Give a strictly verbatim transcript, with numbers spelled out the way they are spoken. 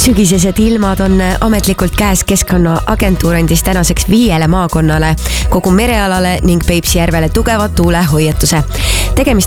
Sügisesed ilmad on ametlikult käes. Keskkonnaagentuur andis tänaseks viiele maakonnale, kogu merealale ning Peipsi järvele tugevat tuulehoiatuse. Tegemist